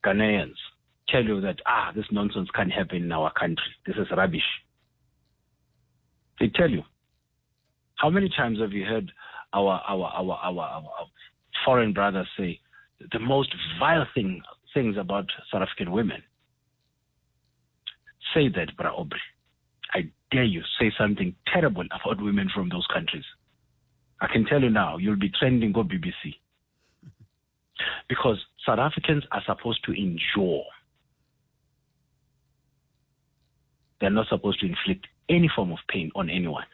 Ghanaians tell you that, this nonsense can't happen in our country. This is rubbish. They tell you. How many times have you heard our foreign brothers say the most vile things about South African women? Say that, Bra Aubrey. I dare you, say something terrible about women from those countries. I can tell you now, you'll be trending, go BBC. Because South Africans are supposed to endure. They're not supposed to inflict any form of pain on anyone,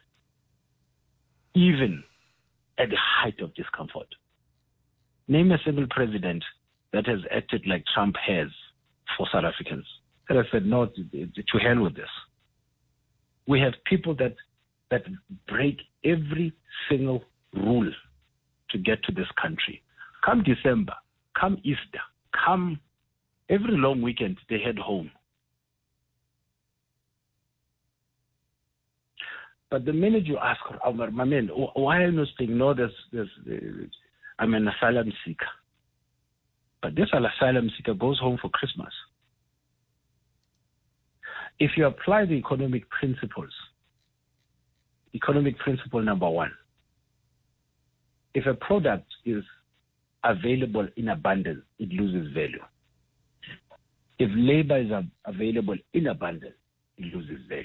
even at the height of discomfort. Name a single president that has acted like Trump has for South Africans. That has said, no, to hell with this. We have people that break every single rule to get to this country. Come December, come Easter, come every long weekend, they head home. But the minute you ask, my man, why are you not saying, no, I'm an asylum seeker. But this asylum seeker goes home for Christmas. If you apply the economic principle number one, if a product is available in abundance, it loses value. If labor is available in abundance, it loses value.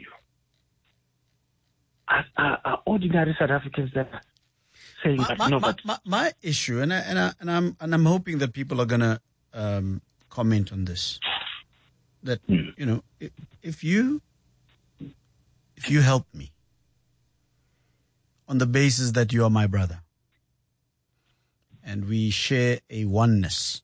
Are ordinary South Africans that are saying my issue, and I'm hoping that people are gonna comment on this. That if you help me on the basis that you are my brother, and we share a oneness,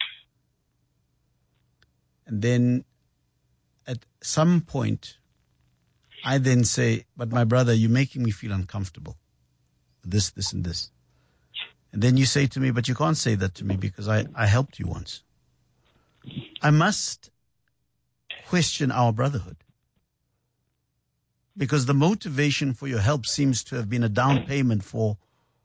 and then at some point I then say, but my brother, you're making me feel uncomfortable. This, and this. And then you say to me, but you can't say that to me because I helped you once. I must question our brotherhood. Because the motivation for your help seems to have been a down payment for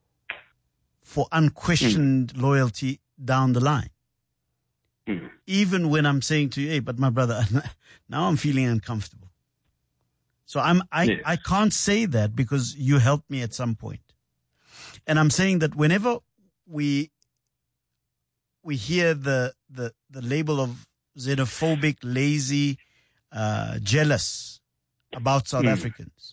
unquestioned loyalty down the line. Even when I'm saying to you, hey, but my brother, now I'm feeling uncomfortable. So I can't say that because you helped me at some point. And I'm saying that whenever we hear the label of xenophobic, lazy, jealous about South Africans,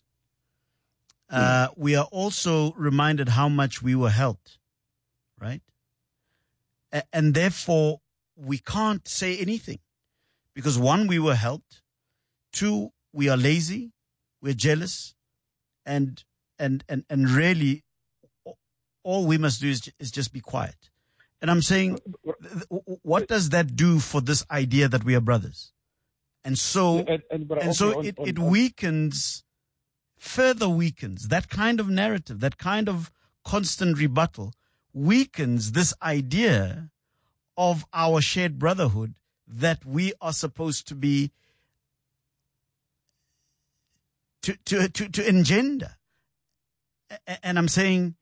we are also reminded how much we were helped, right? And therefore, we can't say anything because one, we were helped. Two, we are lazy. We're jealous, and really, all we must do is just be quiet. And I'm saying, what does that do for this idea that we are brothers? And so, it weakens, further weakens that kind of narrative, that kind of constant rebuttal, weakens this idea of our shared brotherhood that we are supposed to be. To engender. And I'm saying,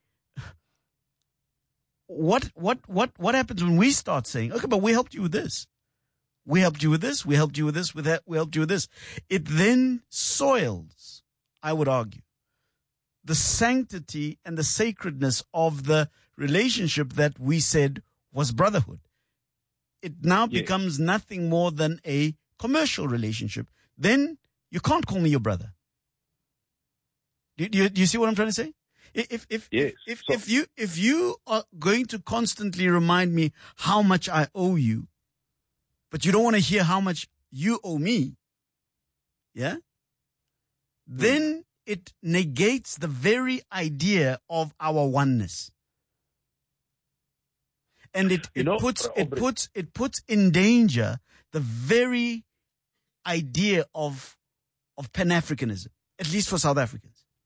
what happens when we start saying, okay, but we helped you with this. We helped you with this. We helped you with this. With that, we helped you with this. It then soils, I would argue, the sanctity and the sacredness of the relationship that we said was brotherhood. It now becomes nothing more than a commercial relationship. Then you can't call me your brother. Do you see what I'm trying to say? If you are going to constantly remind me how much I owe you, but you don't want to hear how much you owe me, then it negates the very idea of our oneness. And it puts in danger the very idea of Pan-Africanism, at least for South Africans.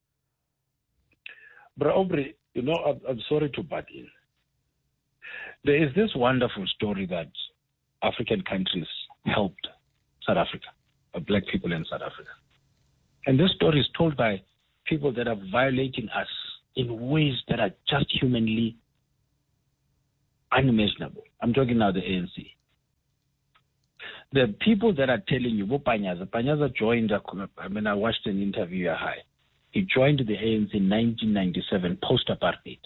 Bro Aubrey, I'm sorry to butt in. There is this wonderful story that African countries helped South Africa, black people in South Africa. And this story is told by people that are violating us in ways that are just humanly unimaginable. I'm talking now the ANC. The people that are telling you, Panyaza joined, I watched an interview at High. He joined the ANC in 1997, post-apartheid.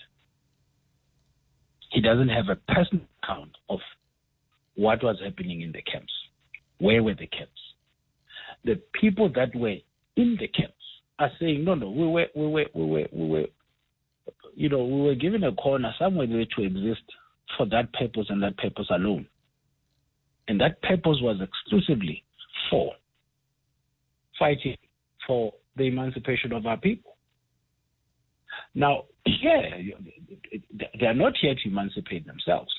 He doesn't have a personal account of what was happening in the camps. Where were the camps? The people that were in the camps are saying, no, we were given a corner somewhere there to exist for that purpose and that purpose alone. And that purpose was exclusively for fighting for the emancipation of our people. Now, they are not here to emancipate themselves.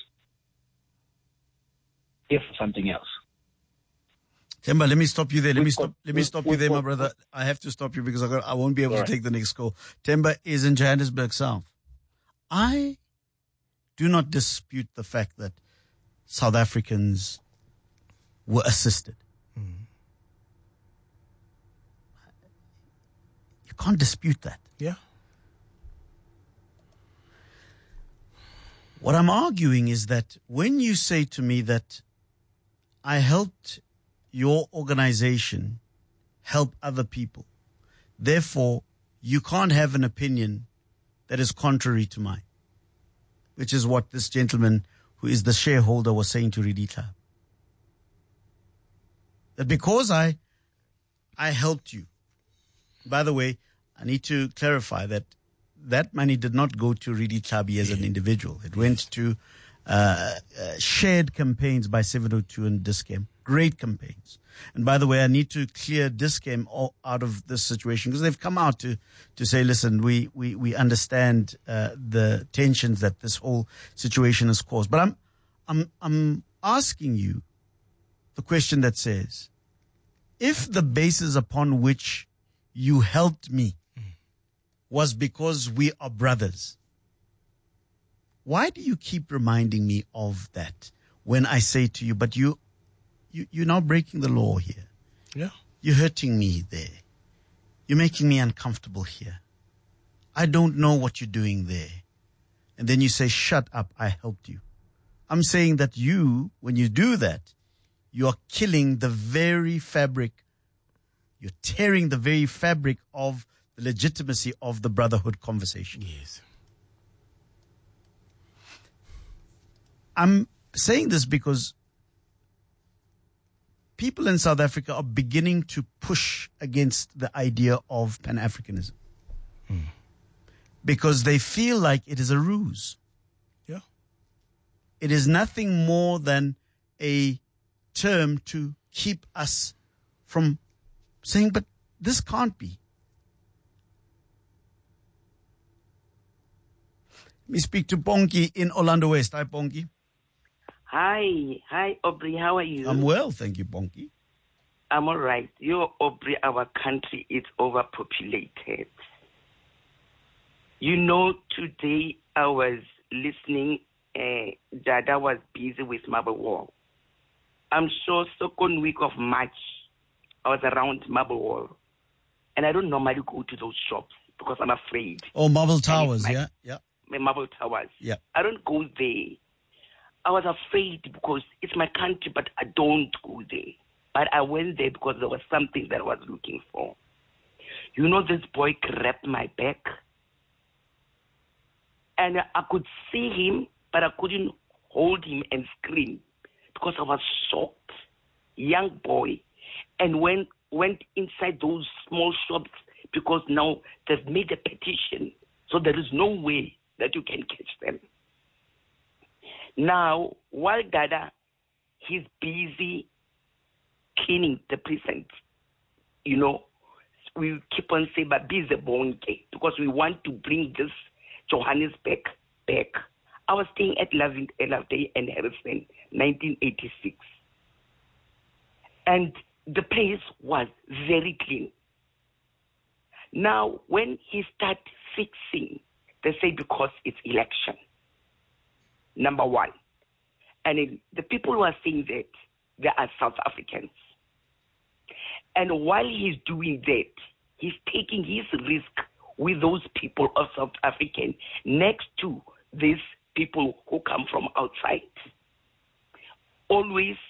If something else. Themba, let me stop you there. Let me stop you there, my brother. I have to stop you because I won't be able to take the next call. Themba is in Johannesburg South. I do not dispute the fact that South Africans were assisted. You can't dispute that. Yeah. What I'm arguing is that when you say to me that I helped your organization help other people, therefore you can't have an opinion that is contrary to mine, which is what this gentleman who is the shareholder was saying to Ridita. That because I helped you. By the way, I need to clarify that money did not go to Ridi Chabi as an individual. It went to shared campaigns by 702 and Dis-Chem. Great campaigns. And by the way, I need to clear Dis-Chem out of this situation because they've come out to say, listen, we understand the tensions that this whole situation has caused. But I'm asking you the question that says, if the basis upon which you helped me was because we are brothers, why do you keep reminding me of that when I say to you, but you're now breaking the law here. Yeah. You're hurting me there. You're making me uncomfortable here. I don't know what you're doing there. And then you say, shut up, I helped you. I'm saying that you, when you do that, you're killing the very fabric, you're tearing the very fabric of the legitimacy of the brotherhood conversation. Yes. I'm saying this because people in South Africa are beginning to push against the idea of Pan-Africanism. Because they feel like it is a ruse. Yeah. It is nothing more than a term to keep us from saying, but this can't be. Let me speak to Ponky in Orlando West. Hi, Ponky. Hi, Aubrey. How are you? I'm well, thank you, Ponky. I'm all right. Aubrey, our country is overpopulated. You know, today I was listening. Dada was busy with Marble Wall. I'm sure second week of March, I was around Marble Wall. And I don't normally go to those shops because I'm afraid. Oh, Marble Towers, yeah. My Marble Towers. Yeah. I don't go there. I was afraid because it's my country, but I don't go there. But I went there because there was something that I was looking for. You know, this boy grabbed my back. And I could see him, but I couldn't hold him and scream because I was shocked. Young boy. And went inside those small shops because now they've made a petition. So there is no way that you can catch them. Now, while Dada, he's busy cleaning the precinct, you know, we keep on saying, but busy bonke, because we want to bring this Johannesburg back. I was staying at Loveday and Harrison, 1986. And the place was very clean. Now, when he started fixing, they say because it's election. Number one. And the people who are saying that, they are South Africans. And while he's doing that, he's taking his risk with those people of South African next to these people who come from outside. Always